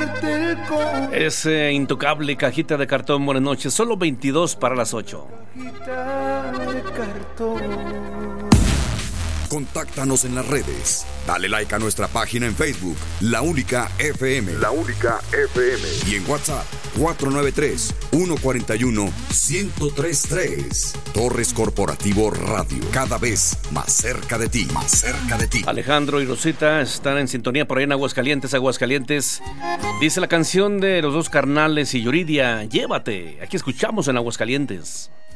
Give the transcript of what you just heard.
Ese intocable Cajita de Cartón, buenas noches. Solo 22 para las 8. Cajita de cartón. Contáctanos en las redes. Dale like a nuestra página en Facebook, La Única FM. La Única FM. Y en WhatsApp, 493-141-1033. Torres Corporativo Radio. Cada vez más cerca de ti. Más cerca de ti. Alejandro y Rosita están en sintonía por ahí en Aguascalientes. Aguascalientes. Dice la canción de Los Dos Carnales y Yuridia, Llévate. Aquí escuchamos en Aguascalientes.